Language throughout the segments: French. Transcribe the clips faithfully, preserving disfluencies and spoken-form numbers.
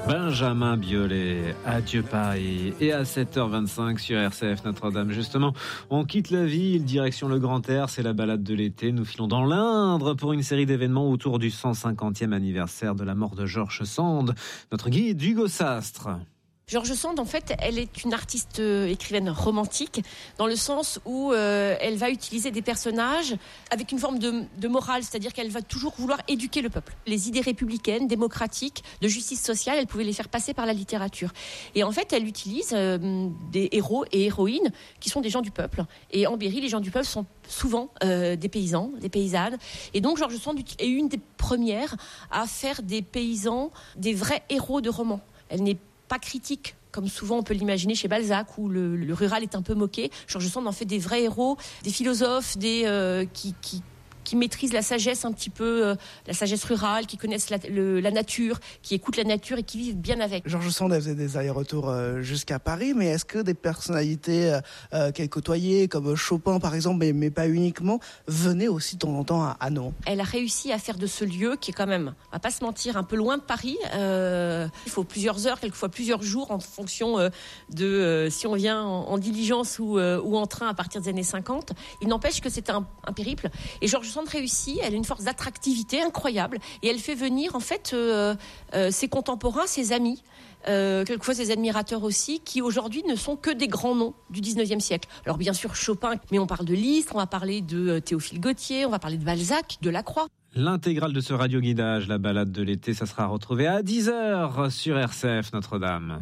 Benjamin Biolay, Adieu Paris. Et à sept heures vingt-cinq sur R C F Notre-Dame, justement, on quitte la ville, direction le Grand Air, c'est la balade de l'été. Nous filons dans l'Indre pour une série d'événements autour du cent cinquantième anniversaire de la mort de George Sand. Notre guide, Hugo Sastre. George Sand, en fait, elle est une artiste euh, écrivaine romantique, dans le sens où euh, elle va utiliser des personnages avec une forme de, de morale, c'est-à-dire qu'elle va toujours vouloir éduquer le peuple. Les idées républicaines, démocratiques, de justice sociale, elle pouvait les faire passer par la littérature. Et en fait, elle utilise euh, des héros et héroïnes qui sont des gens du peuple. Et en Berry, les gens du peuple sont souvent euh, des paysans, des paysannes. Et donc, George Sand est une des premières à faire des paysans des vrais héros de romans. Elle n'est pas critique, comme souvent on peut l'imaginer chez Balzac, où le, le rural est un peu moqué. George Sand en fait des vrais héros, des philosophes, des euh, qui, qui qui maîtrisent la sagesse un petit peu, euh, la sagesse rurale, qui connaissent la, le, la nature, qui écoutent la nature et qui vivent bien avec. George Sand, elle faisait des allers-retours euh, jusqu'à Paris, mais est-ce que des personnalités euh, qu'elle côtoyait, comme Chopin par exemple, mais, mais pas uniquement, venaient aussi de temps en temps à, à Nantes ? Elle a réussi à faire de ce lieu, qui est quand même, on va pas se mentir, un peu loin de Paris. Euh, il faut plusieurs heures, quelquefois plusieurs jours, en fonction euh, de euh, si on vient en, en diligence ou, euh, ou en train à partir des années cinquante. Il n'empêche que c'est un, un périple. Et George Sand réussit, elle a une force d'attractivité incroyable et elle fait venir en fait euh, euh, ses contemporains, ses amis, euh, quelquefois ses admirateurs aussi, qui aujourd'hui ne sont que des grands noms du dix-neuvième siècle. Alors bien sûr Chopin, mais on parle de Liszt, on va parler de Théophile Gautier, on va parler de Balzac, de Lacroix. L'intégrale de ce radio-guidage, la balade de l'été, ça sera retrouvé à dix heures sur R C F Notre-Dame.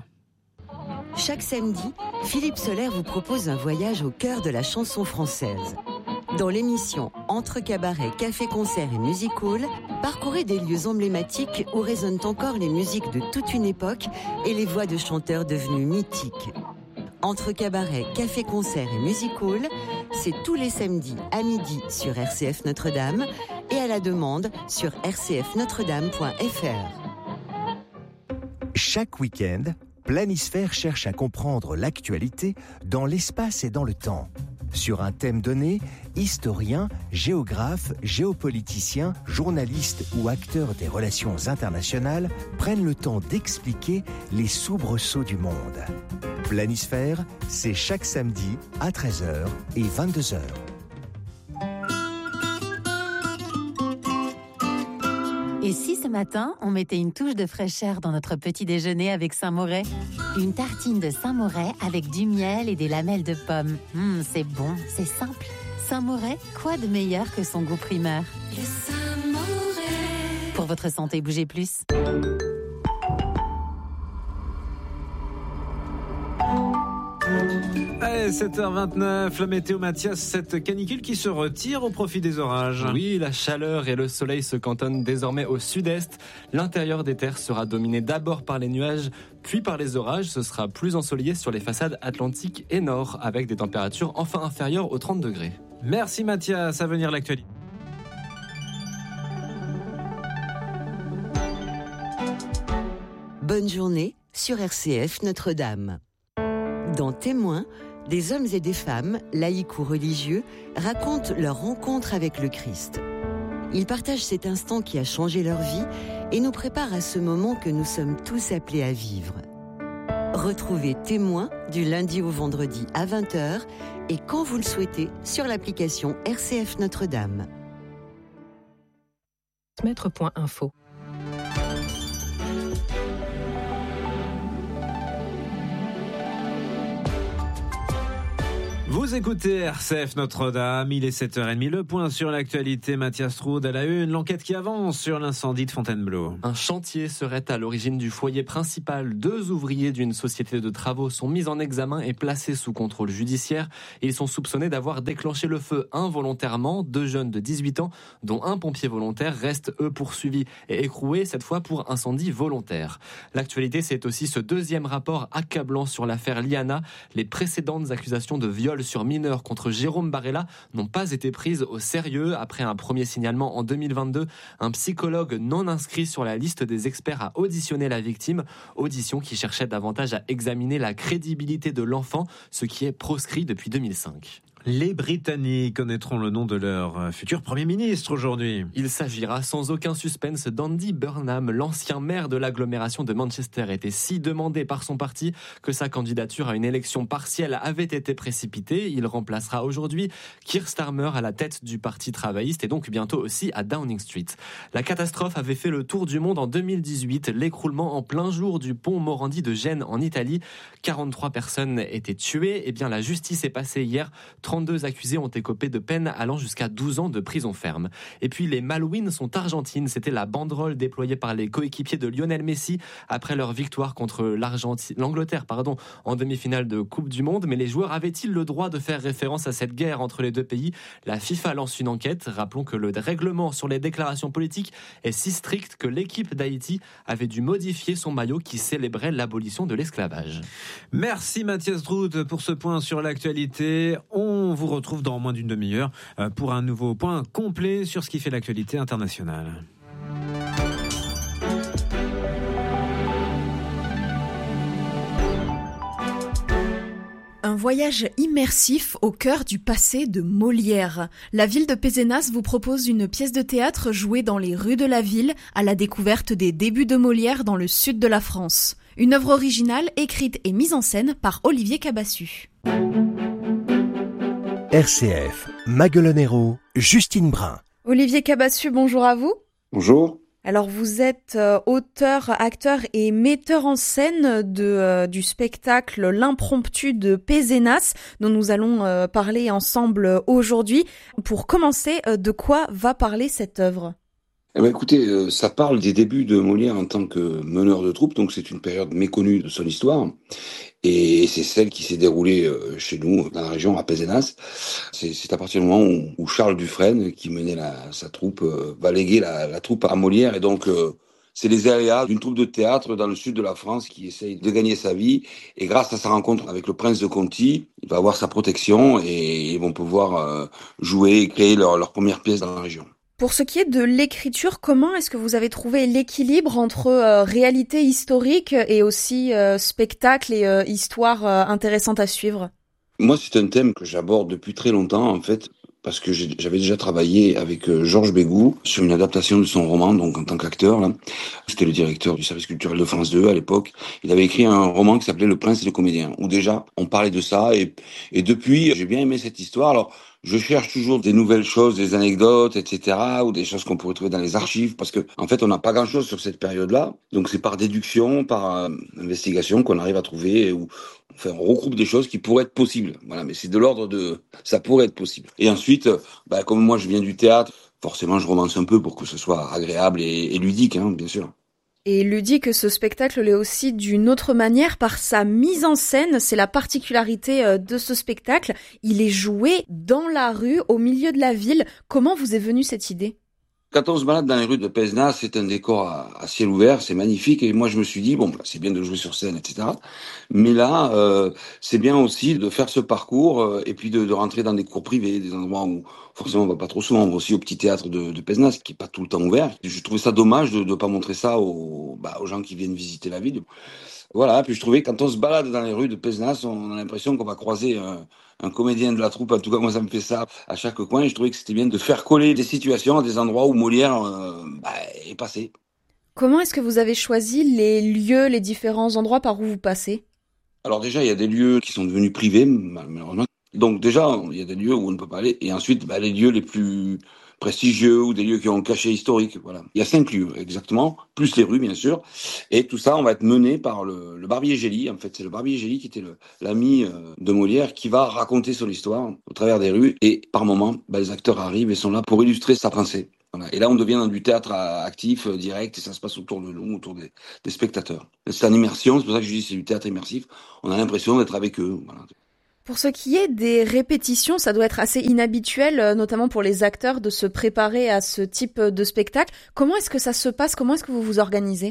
Chaque samedi, Philippe Soler vous propose un voyage au cœur de la chanson française. Dans l'émission Entre cabaret, café, concert et music hall, parcourez des lieux emblématiques où résonnent encore les musiques de toute une époque et les voix de chanteurs devenus mythiques. Entre cabaret, café, concert et music hall, c'est tous les samedis à midi sur R C F Notre-Dame et à la demande sur r c f notre dame point f r. Chaque week-end, Planisphère cherche à comprendre l'actualité dans l'espace et dans le temps. Sur un thème donné, historiens, géographes, géopoliticiens, journalistes ou acteurs des relations internationales prennent le temps d'expliquer les soubresauts du monde. Planisphère, c'est chaque samedi à treize heures et vingt-deux heures. Et si ce matin, on mettait une touche de fraîcheur dans notre petit déjeuner avec Saint-Moret ? Une tartine de Saint-Moret avec du miel et des lamelles de pommes. Mmh, c'est bon, c'est simple. Saint-Moret, quoi de meilleur que son goût primaire ? Le Saint-Moret. Pour votre santé, bougez plus. Allez, sept heures vingt-neuf, la météo Mathias, cette canicule qui se retire au profit des orages. Oui, la chaleur et le soleil se cantonnent désormais au sud-est. L'intérieur des terres sera dominé d'abord par les nuages, puis par les orages. Ce sera plus ensoleillé sur les façades atlantiques et nord, avec des températures enfin inférieures aux trente degrés. Merci Mathias, à venir l'actualité. Bonne journée sur R C F Notre-Dame. Dans Témoins, des hommes et des femmes, laïcs ou religieux, racontent leur rencontre avec le Christ. Ils partagent cet instant qui a changé leur vie et nous préparent à ce moment que nous sommes tous appelés à vivre. Retrouvez Témoins du lundi au vendredi à vingt heures et quand vous le souhaitez sur l'application R C F Notre-Dame. Maître point info. Vous écoutez R C F Notre-Dame, il est sept heures trente, le point sur l'actualité. Mathias Troude à la une, l'enquête qui avance sur l'incendie de Fontainebleau. Un chantier serait à l'origine du foyer principal. Deux ouvriers d'une société de travaux sont mis en examen et placés sous contrôle judiciaire. Ils sont soupçonnés d'avoir déclenché le feu involontairement. Deux jeunes de dix-huit ans, dont un pompier volontaire, restent eux poursuivis et écroués, cette fois pour incendie volontaire. L'actualité, c'est aussi ce deuxième rapport accablant sur l'affaire Liana. Les précédentes accusations de viol sur mineurs contre Jérôme Barella n'ont pas été prises au sérieux. Après un premier signalement en deux mille vingt-deux, un psychologue non inscrit sur la liste des experts a auditionné la victime, audition qui cherchait davantage à examiner la crédibilité de l'enfant, ce qui est proscrit depuis deux mille cinq. Les Britanniques connaîtront le nom de leur futur Premier ministre aujourd'hui. Il s'agira sans aucun suspense d'Andy Burnham. L'ancien maire de l'agglomération de Manchester était si demandé par son parti que sa candidature à une élection partielle avait été précipitée. Il remplacera aujourd'hui Keir Starmer à la tête du Parti travailliste et donc bientôt aussi à Downing Street. La catastrophe avait fait le tour du monde en deux mille dix-huit. L'écroulement en plein jour du pont Morandi de Gênes en Italie. quarante-trois personnes étaient tuées. Eh bien, la justice est passée hier. trente-deux accusés ont écopé de peines allant jusqu'à douze ans de prison ferme. Et puis les Malouines sont argentines. C'était la banderole déployée par les coéquipiers de Lionel Messi après leur victoire contre l'Argentine, l'Angleterre pardon, en demi-finale de Coupe du Monde. Mais les joueurs avaient-ils le droit de faire référence à cette guerre entre les deux pays ? La FIFA lance une enquête. Rappelons que le règlement sur les déclarations politiques est si strict que l'équipe d'Haïti avait dû modifier son maillot qui célébrait l'abolition de l'esclavage. Merci Mathias Droud pour ce point sur l'actualité. On vous retrouve dans moins d'une demi-heure pour un nouveau point complet sur ce qui fait l'actualité internationale. Un voyage immersif au cœur du passé de Molière. La ville de Pézenas vous propose une pièce de théâtre jouée dans les rues de la ville à la découverte des débuts de Molière dans le sud de la France. Une œuvre originale écrite et mise en scène par Olivier Cabassu. R C F, Maguelonero, Justine Brun. Olivier Cabassu, bonjour à vous. Bonjour. Alors vous êtes euh, auteur, acteur et metteur en scène de, euh, du spectacle L'Impromptu de Pézenas, dont nous allons euh, parler ensemble aujourd'hui. Pour commencer, euh, de quoi va parler cette œuvre ? Eh ben, écoutez, euh, ça parle des débuts de Molière en tant que meneur de troupe, donc c'est une période méconnue de son histoire. Et c'est celle qui s'est déroulée euh, chez nous, dans la région, à Pézenas. C'est, c'est à partir du moment où, où Charles Dufresne, qui menait la, sa troupe, euh, va léguer la, la troupe à Molière. Et donc, euh, c'est les aléas d'une troupe de théâtre dans le sud de la France qui essaye de gagner sa vie. Et grâce à sa rencontre avec le prince de Conti, il va avoir sa protection et ils vont pouvoir euh, jouer et créer leur, leur première pièce dans la région. Pour ce qui est de l'écriture, comment est-ce que vous avez trouvé l'équilibre entre euh, réalité historique et aussi euh, spectacle et euh, histoire euh, intéressante à suivre ? Moi, c'est un thème que j'aborde depuis très longtemps, en fait, parce que j'ai, j'avais déjà travaillé avec euh, Georges Bégou sur une adaptation de son roman, donc en tant qu'acteur. Là. C'était le directeur du service culturel de France deux à l'époque. Il avait écrit un roman qui s'appelait Le Prince et le Comédien, où déjà on parlait de ça. Et, et depuis, j'ai bien aimé cette histoire. Alors, je cherche toujours des nouvelles choses, des anecdotes, et cetera, ou des choses qu'on pourrait trouver dans les archives, parce que en fait, on n'a pas grand-chose sur cette période-là. Donc, c'est par déduction, par euh, investigation qu'on arrive à trouver, ou enfin, on regroupe des choses qui pourraient être possibles. Voilà, mais c'est de l'ordre de ça pourrait être possible. Et ensuite, bah, comme moi, je viens du théâtre, forcément, je romance un peu pour que ce soit agréable et, et ludique, hein, bien sûr. Et ludique, ce spectacle l'est aussi d'une autre manière par sa mise en scène. C'est la particularité de ce spectacle. Il est joué dans la rue, au milieu de la ville. Comment vous est venue cette idée ? Quand on se balade dans les rues de Pézenas, c'est un décor à, à ciel ouvert, c'est magnifique. Et moi, je me suis dit, bon, bah, c'est bien de jouer sur scène, et cetera. Mais là, euh, c'est bien aussi de faire ce parcours euh, et puis de, de rentrer dans des cours privés, des endroits où forcément on va pas trop souvent. On va aussi au petit théâtre de, de Pézenas, qui est pas tout le temps ouvert. Je trouvais ça dommage de ne pas montrer ça aux, bah, aux gens qui viennent visiter la ville. Voilà, puis je trouvais que quand on se balade dans les rues de Pézenas, on a l'impression qu'on va croiser un, un comédien de la troupe. En tout cas, moi, ça me fait ça à chaque coin. Et je trouvais que c'était bien de faire coller des situations à des endroits où Molière euh, bah, est passé. Comment est-ce que vous avez choisi les lieux, les différents endroits par où vous passez ? Alors déjà, il y a des lieux qui sont devenus privés, malheureusement. Donc déjà, il y a des lieux où on ne peut pas aller. Et ensuite, bah, les lieux les plus prestigieux ou des lieux qui ont un cachet historique. Voilà. Il y a cinq lieux, exactement, plus les rues, bien sûr. Et tout ça, on va être mené par le, le Barbier Gély. En fait, c'est le Barbier Gély qui était le, l'ami de Molière qui va raconter son histoire au travers des rues. Et par moments, bah, les acteurs arrivent et sont là pour illustrer sa pensée. Voilà. Et là, on devient dans du théâtre actif, direct, et ça se passe autour de nous, autour des, des spectateurs. C'est en immersion, c'est pour ça que je dis c'est du théâtre immersif. On a l'impression d'être avec eux. Voilà. Pour ce qui est des répétitions, ça doit être assez inhabituel, notamment pour les acteurs, de se préparer à ce type de spectacle. Comment est-ce que ça se passe ? Comment est-ce que vous vous organisez ?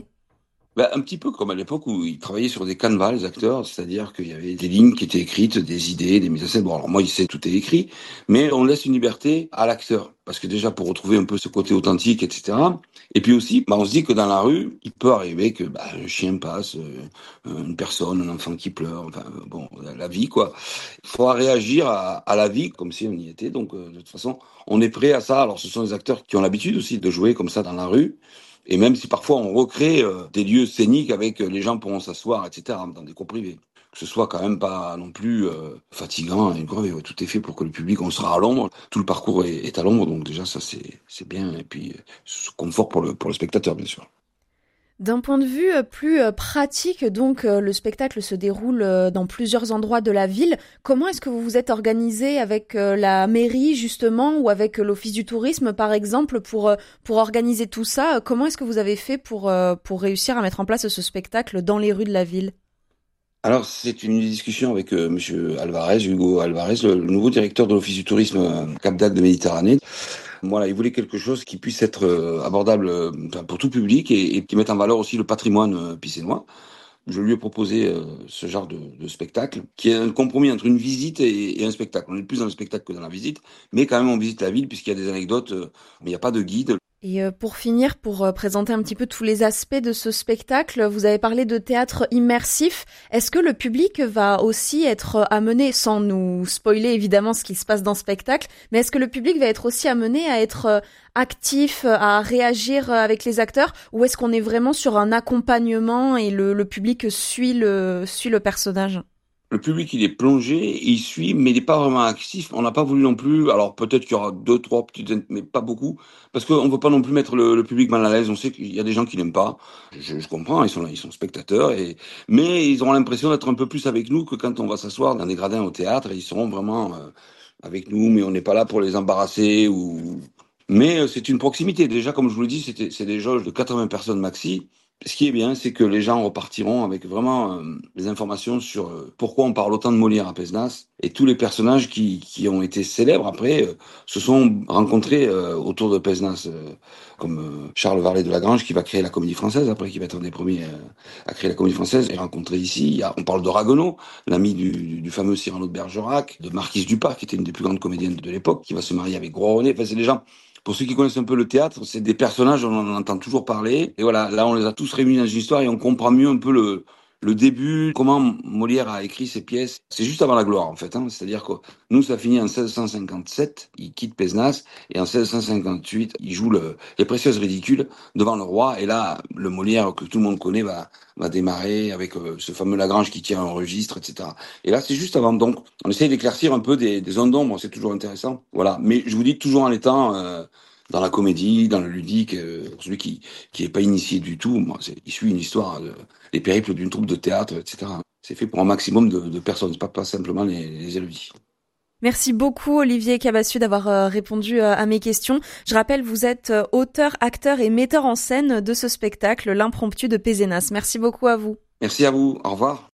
Ben, un petit peu comme à l'époque où ils travaillaient sur des canevas, les acteurs, c'est-à-dire qu'il y avait des lignes qui étaient écrites, des idées, des mises en scène. Bon, alors moi, il sait, tout est écrit, mais on laisse une liberté à l'acteur. Parce que déjà, pour retrouver un peu ce côté authentique, et cetera. Et puis aussi, ben, on se dit que dans la rue, il peut arriver que ben, un chien passe, euh, une personne, un enfant qui pleure, enfin, bon, la vie, quoi. Il faudra réagir à, à la vie comme si on y était. Donc, euh, de toute façon, on est prêt à ça. Alors, ce sont des acteurs qui ont l'habitude aussi de jouer comme ça dans la rue. Et même si parfois on recrée euh, des lieux scéniques avec euh, les gens pourront s'asseoir, et cetera, dans des cours privés. Que ce soit quand même pas non plus euh, fatigant et grave. Tout est fait pour que le public, on sera à l'ombre. Tout le parcours est, est à l'ombre, donc déjà ça c'est c'est bien. Et puis ce confort pour le pour le spectateur, bien sûr. D'un point de vue plus pratique, donc le spectacle se déroule dans plusieurs endroits de la ville. Comment est-ce que vous vous êtes organisé avec la mairie justement ou avec l'office du tourisme par exemple pour pour organiser tout ça? Comment est-ce que vous avez fait pour pour réussir à mettre en place ce spectacle dans les rues de la ville? Alors, c'est une discussion avec euh, Monsieur Alvarez, Hugo Alvarez, le, le nouveau directeur de l'Office du tourisme euh, Cap d'Agde de Méditerranée. Voilà, il voulait quelque chose qui puisse être euh, abordable euh, pour tout public et, et qui mette en valeur aussi le patrimoine euh, pissénois. Je lui ai proposé euh, ce genre de, de spectacle, qui est un compromis entre une visite et, et un spectacle. On est plus dans le spectacle que dans la visite, mais quand même on visite la ville puisqu'il y a des anecdotes, euh, mais il n'y a pas de guide. Et pour finir, pour présenter un petit peu tous les aspects de ce spectacle, vous avez parlé de théâtre immersif. Est-ce que le public va aussi être amené, sans nous spoiler évidemment ce qui se passe dans le spectacle, mais est-ce que le public va être aussi amené à être actif, à réagir avec les acteurs, ou est-ce qu'on est vraiment sur un accompagnement et le, le public suit le, suit le personnage ? Le public, il est plongé, il suit, mais il n'est pas vraiment actif. On n'a pas voulu non plus, alors peut-être qu'il y aura deux, trois petites, mais pas beaucoup, parce qu'on ne veut pas non plus mettre le, le public mal à l'aise. On sait qu'il y a des gens qui n'aiment pas. Je, je comprends, ils sont là, ils sont spectateurs, et, mais ils auront l'impression d'être un peu plus avec nous que quand on va s'asseoir dans des gradins au théâtre. Ils seront vraiment euh, avec nous, mais on n'est pas là pour les embarrasser ou. Mais euh, c'est une proximité. Déjà, comme je vous l'ai dit, c'était, c'est des jauges de quatre-vingts personnes maxi. Ce qui est bien, c'est que les gens repartiront avec vraiment euh, des informations sur euh, pourquoi on parle autant de Molière à Pézenas. Et tous les personnages qui, qui ont été célèbres après euh, se sont rencontrés euh, autour de Pézenas, euh, comme euh, Charles Varlet de Lagrange qui va créer la Comédie Française, après qui va être un des premiers euh, à créer la Comédie Française, et rencontré ici. Il y a, on parle de Ragueneau, l'ami du, du, du fameux Cyrano de Bergerac, de Marquise Dupas, qui était une des plus grandes comédiennes de l'époque, qui va se marier avec Gros René. Enfin, c'est des gens... Pour ceux qui connaissent un peu le théâtre, c'est des personnages, on en entend toujours parler. Et voilà, là, on les a tous réunis dans une histoire et on comprend mieux un peu le, le début, comment Molière a écrit ses pièces. C'est juste avant la gloire, en fait. Hein. C'est-à-dire que nous, ça finit en seize cent cinquante-sept, il quitte Pézenas, et en seize cent cinquante-huit, il joue le, les Précieuses Ridicules devant le roi. Et là, le Molière que tout le monde connaît va, va démarrer avec euh, ce fameux Lagrange qui tient un registre, et cetera. Et là, c'est juste avant. Donc, on essaye d'éclaircir un peu des, des zones d'ombre, c'est toujours intéressant. Voilà. Mais je vous dis toujours en étant euh, dans la comédie, dans le ludique, euh, pour celui qui qui est pas initié du tout, moi, c'est, il suit une histoire, de, les périples d'une troupe de théâtre, et cetera. C'est fait pour un maximum de, de personnes, pas, pas simplement les, les érudits. Merci beaucoup Olivier Cabassu d'avoir euh, répondu euh, à mes questions. Je rappelle, vous êtes euh, auteur, acteur et metteur en scène de ce spectacle, L'Impromptu de Pézenas. Merci beaucoup à vous. Merci à vous, au revoir.